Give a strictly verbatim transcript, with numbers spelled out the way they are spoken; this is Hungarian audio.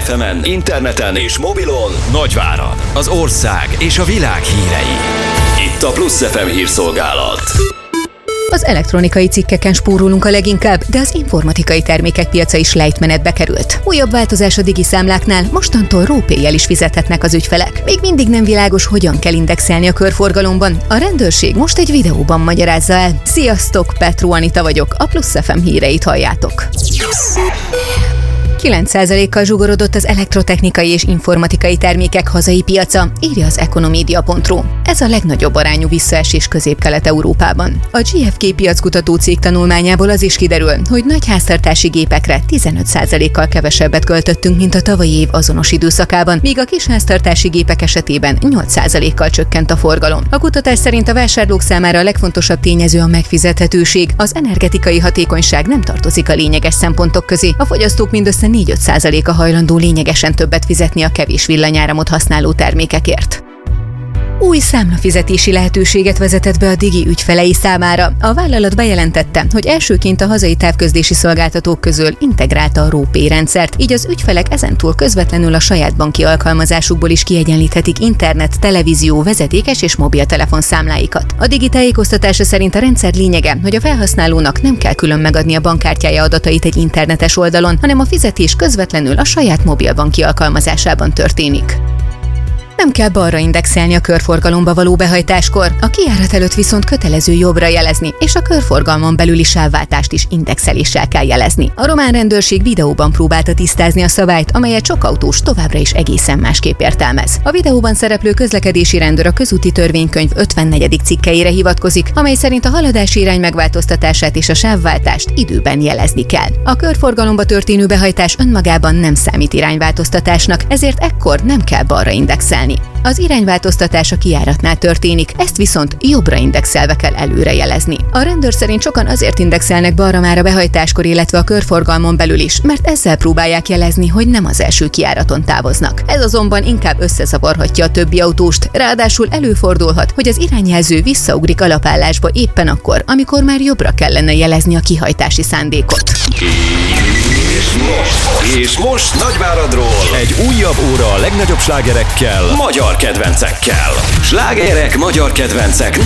ef emen, interneten és mobilon Nagyvárad, az ország és a világ hírei. Itt a Plusz ef em hírszolgálat. Az elektronikai cikkeken spórolunk a leginkább, de az informatikai termékek piaca is lejtmenetbe került. Újabb változás a digi számláknál, mostantól RóPay-jel is fizethetnek az ügyfelek. Még mindig nem világos, hogyan kell indexelni a körforgalomban. A rendőrség most egy videóban magyarázza el. Sziasztok, Petró Anita vagyok, a Plusz ef em híreit halljátok. kilenc százalékkal zsugorodott az elektrotechnikai és informatikai termékek hazai piaca, írja az Economedia pont ru. Ez a legnagyobb arányú visszaesés Közép-Kelet-Európában. A gé ef ká piackutató cég tanulmányából az is kiderül, hogy nagy háztartási gépekre tizenöt százalékkal kevesebbet költöttünk, mint a tavalyi év azonos időszakában, míg a kis háztartási gépek esetében nyolc százalékkal csökkent a forgalom. A kutatás szerint a vásárlók számára a legfontosabb tényező a megfizethetőség. Az energetikai hatékonyság nem tartozik a lényeges szempontok közé. A fogyasztók mindössze négy-öt százaléka hajlandó lényegesen többet fizetni a kevés villanyáramot használó termékekért. Új számlafizetési lehetőséget vezetett be a Digi ügyfelei számára. A vállalat bejelentette, hogy elsőként a hazai távközlési szolgáltatók közül integrálta a RóPay rendszert, így az ügyfelek ezentúl közvetlenül a saját banki alkalmazásukból is kiegyenlíthetik internet, televízió, vezetékes és mobiltelefon számláikat. A Digi tájékoztatása szerint a rendszer lényege, hogy a felhasználónak nem kell külön megadni a bankkártyája adatait egy internetes oldalon, hanem a fizetés közvetlenül a saját mobilbanki alkalmazásában történik. Nem kell balra indexelni a körforgalomba való behajtáskor, a kijárat előtt viszont kötelező jobbra jelezni, és a körforgalmon belüli sávváltást is indexeléssel kell jelezni. A román rendőrség videóban próbálta tisztázni a szabályt, amelyet sok autós továbbra is egészen másképp értelmez. A videóban szereplő közlekedési rendőr a közúti törvénykönyv ötvennegyedik cikkeire hivatkozik, amely szerint a haladási irány megváltoztatását és a sávváltást időben jelezni kell. A körforgalomba történő behajtás önmagában nem számít irányváltoztatásnak, ezért ekkor nem kell balra indexelni. Az irányváltoztatás a kijáratnál történik, ezt viszont jobbra indexelve kell előre jelezni. A rendőr szerint sokan azért indexelnek balra már a behajtáskor, illetve a körforgalmon belül is, mert ezzel próbálják jelezni, hogy nem az első kijáraton távoznak. Ez azonban inkább összezavarhatja a többi autóst, ráadásul előfordulhat, hogy az irányjelző visszaugrik alapállásba éppen akkor, amikor már jobbra kellene jelezni a kihajtási szándékot. És most, és most Nagyváradról egy újabb óra a legnagyobb slágerekkel, magyar kedvencekkel. Slágerek, magyar kedvencek